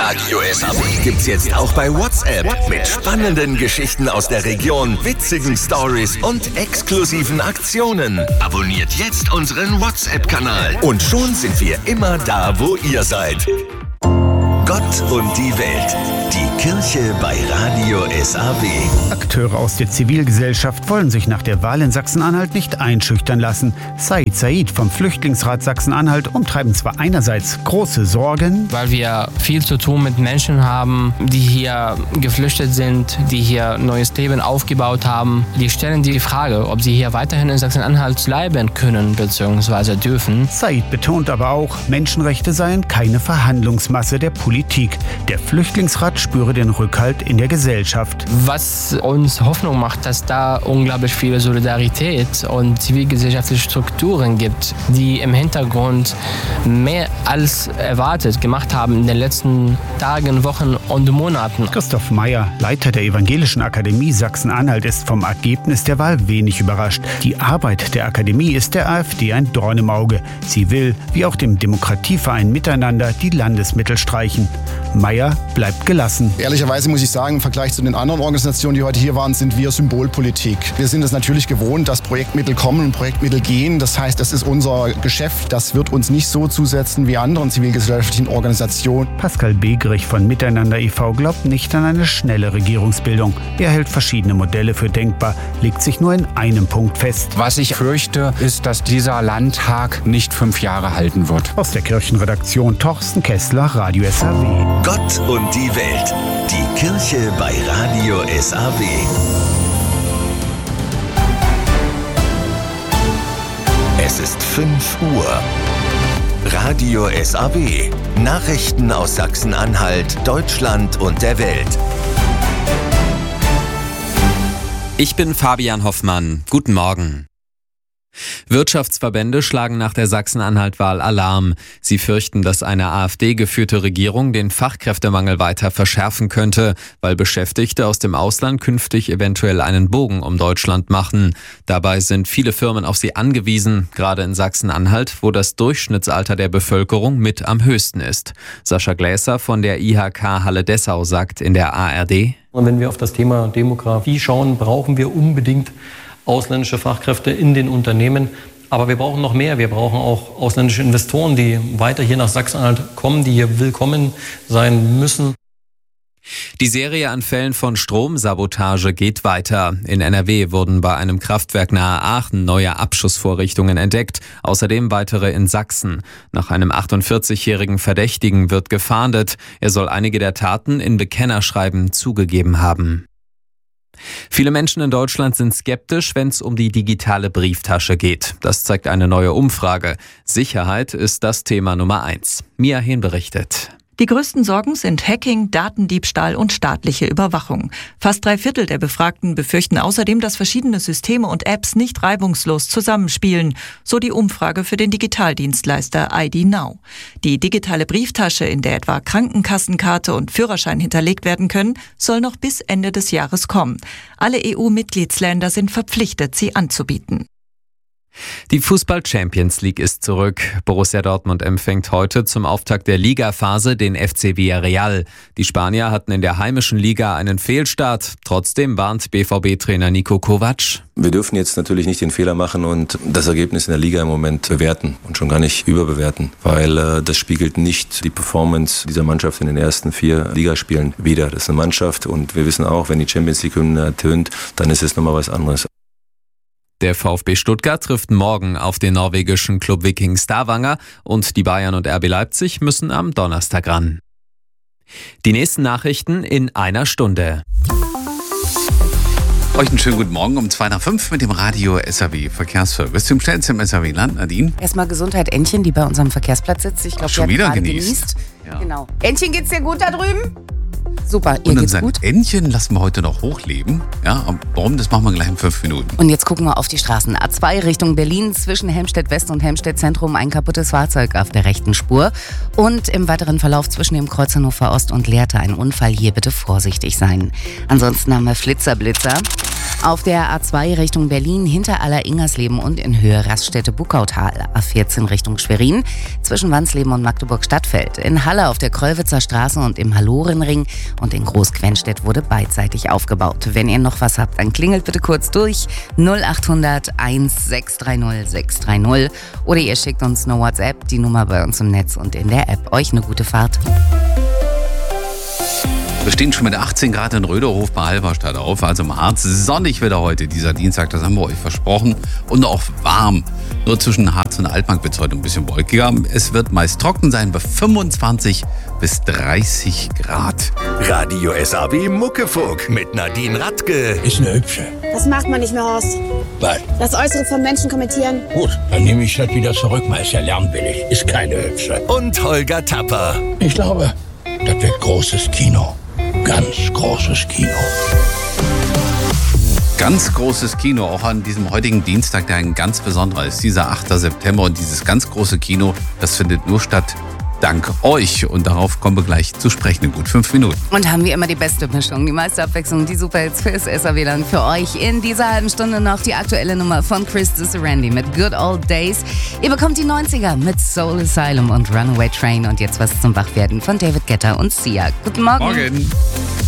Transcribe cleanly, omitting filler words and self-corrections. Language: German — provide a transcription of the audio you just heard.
Radio SAW gibt's jetzt auch bei WhatsApp. Mit spannenden Geschichten aus der Region, witzigen Stories und exklusiven Aktionen. Abonniert jetzt unseren WhatsApp-Kanal. Und schon sind wir immer da, wo ihr seid. Gott und die Welt. Die Kirche bei Radio SAW. Akteure aus der Zivilgesellschaft wollen sich nach der Wahl in Sachsen-Anhalt nicht einschüchtern lassen. Said Said vom Flüchtlingsrat Sachsen-Anhalt umtreiben zwar einerseits große Sorgen, weil wir viel zu tun mit Menschen haben, die hier geflüchtet sind, die hier neues Leben aufgebaut haben. Die stellen die Frage, ob sie hier weiterhin in Sachsen-Anhalt bleiben können bzw. dürfen. Said betont aber auch, Menschenrechte seien keine Verhandlungsmasse der Politik. Der Flüchtlingsrat spüre den Rückhalt in der Gesellschaft. Was uns Hoffnung macht, dass da unglaublich viel Solidarität und zivilgesellschaftliche Strukturen gibt, die im Hintergrund mehr als erwartet gemacht haben in den letzten Tagen, Wochen und Monaten. Christoph Meyer, Leiter der Evangelischen Akademie Sachsen-Anhalt, ist vom Ergebnis der Wahl wenig überrascht. Die Arbeit der Akademie ist der AfD ein Dorn im Auge. Sie will, wie auch dem Demokratieverein Miteinander, die Landesmittel streichen. Meyer bleibt gelassen. Ehrlicherweise muss ich sagen, im Vergleich zu den anderen Organisationen, die heute hier waren, sind wir Symbolpolitik. Wir sind es natürlich gewohnt, dass Projektmittel kommen und Projektmittel gehen. Das heißt, das ist unser Geschäft. Das wird uns nicht so zusetzen wie anderen zivilgesellschaftlichen Organisationen. Pascal Begerich von Miteinander e.V. glaubt nicht an eine schnelle Regierungsbildung. Er hält verschiedene Modelle für denkbar, legt sich nur in einem Punkt fest. Was ich fürchte, ist, dass dieser Landtag nicht 5 Jahre halten wird. Aus der Kirchenredaktion Torsten Kessler, Radio SAW. Gott und die Welt. Die Kirche bei Radio SAW. Es ist 5 Uhr. Radio SAW. Nachrichten aus Sachsen-Anhalt, Deutschland und der Welt. Ich bin Fabian Hoffmann. Guten Morgen. Wirtschaftsverbände schlagen nach der Sachsen-Anhalt-Wahl Alarm. Sie fürchten, dass eine AfD-geführte Regierung den Fachkräftemangel weiter verschärfen könnte, weil Beschäftigte aus dem Ausland künftig eventuell einen Bogen um Deutschland machen. Dabei sind viele Firmen auf sie angewiesen, gerade in Sachsen-Anhalt, wo das Durchschnittsalter der Bevölkerung mit am höchsten ist. Sascha Gläser von der IHK Halle-Dessau sagt in der ARD: Und wenn wir auf das Thema Demografie schauen, brauchen wir unbedingt ausländische Fachkräfte in den Unternehmen. Aber wir brauchen noch mehr. Wir brauchen auch ausländische Investoren, die weiter hier nach Sachsen-Anhalt kommen, die hier willkommen sein müssen. Die Serie an Fällen von Stromsabotage geht weiter. In NRW wurden bei einem Kraftwerk nahe Aachen neue Abschussvorrichtungen entdeckt, außerdem weitere in Sachsen. Nach einem 48-jährigen Verdächtigen wird gefahndet. Er soll einige der Taten in Bekennerschreiben zugegeben haben. Viele Menschen in Deutschland sind skeptisch, wenn es um die digitale Brieftasche geht. Das zeigt eine neue Umfrage. Sicherheit ist das Thema Nummer 1. Mia Hehn berichtet. Die größten Sorgen sind Hacking, Datendiebstahl und staatliche Überwachung. Fast 3/4 der Befragten befürchten außerdem, dass verschiedene Systeme und Apps nicht reibungslos zusammenspielen, so die Umfrage für den Digitaldienstleister ID Now. Die digitale Brieftasche, in der etwa Krankenkassenkarte und Führerschein hinterlegt werden können, soll noch bis Ende des Jahres kommen. Alle EU-Mitgliedsländer sind verpflichtet, sie anzubieten. Die Fußball-Champions League ist zurück. Borussia Dortmund empfängt heute zum Auftakt der Ligaphase den FC Villarreal. Die Spanier hatten in der heimischen Liga einen Fehlstart. Trotzdem warnt BVB-Trainer Niko Kovac: Wir dürfen jetzt natürlich nicht den Fehler machen und das Ergebnis in der Liga im Moment bewerten und schon gar nicht überbewerten, weil das spiegelt nicht die Performance dieser Mannschaft in den ersten 4 Ligaspielen wider. Das ist eine Mannschaft und wir wissen auch, wenn die Champions League-Hymne ertönt, dann ist es nochmal was anderes. Der VfB Stuttgart trifft morgen auf den norwegischen Club Viking Stavanger und die Bayern und RB Leipzig müssen am Donnerstag ran. Die nächsten Nachrichten in einer Stunde. Euch einen schönen guten Morgen um 2:05 mit dem Radio SAW Verkehrsservice. Zum schnellsten im SAW-Land, Nadine. Erstmal Gesundheit Entchen, die bei unserem Verkehrsplatz sitzt. Ich glaube, schon die wieder hat genießt. Ja. Genau. Entchen, geht's dir gut da drüben? Super, ihr geht's gut? Und Entchen lassen wir heute noch hochleben. Ja, warum? Das machen wir gleich in 5 Minuten. Und jetzt gucken wir auf die Straßen. A2 Richtung Berlin, zwischen Helmstedt West und Helmstedt Zentrum ein kaputtes Fahrzeug auf der rechten Spur. Und im weiteren Verlauf zwischen dem Kreuz Hannover Ost und Lehrte ein Unfall. Hier bitte vorsichtig sein. Ansonsten haben wir Flitzer-Blitzer. Auf der A2 Richtung Berlin hinter Aller-Ingersleben und in Höhe Raststätte Buckautal. A14 Richtung Schwerin zwischen Wansleben und Magdeburg-Stadtfeld. In Halle auf der Krollwitzer Straße und im Hallorenring und in Groß-Quenstedt wurde beidseitig aufgebaut. Wenn ihr noch was habt, dann klingelt bitte kurz durch 0800 1630 630 oder ihr schickt uns eine WhatsApp, die Nummer bei uns im Netz und in der App. Euch eine gute Fahrt. Wir stehen schon mit 18 Grad in Röderhof bei Halberstadt auf, also im Harz. Sonnig wird er heute, dieser Dienstag, das haben wir euch versprochen. Und auch warm. Nur zwischen Harz und Altmark wird es heute ein bisschen wolkiger. Es wird meist trocken sein bei 25 bis 30 Grad. Radio SAW Muckefuck mit Nadine Radke. Ist eine hübsche. Das macht man nicht mehr, Horst. Was? Das Äußere von Menschen kommentieren. Gut, dann nehme ich das wieder zurück. Man ist ja lärmbillig. Ist keine hübsche. Und Holger Tapper. Ich glaube, das wird großes Kino. Ganz großes Kino. Ganz großes Kino, auch an diesem heutigen Dienstag, der ein ganz besonderer ist. Dieser 8. September und dieses ganz große Kino, das findet nur statt dank euch. Und darauf kommen wir gleich zu sprechen in gut 5 Minuten. Und haben wir immer die beste Mischung, die meiste Abwechslung, die Superhits fürs SAW-Land für euch. In dieser halben Stunde noch die aktuelle Nummer von Chris Randy mit Good Old Days. Ihr bekommt die 90er mit Soul Asylum und Runaway Train. Und jetzt was zum Wachwerden von David Guetta und Sia. Guten Morgen. Morgen.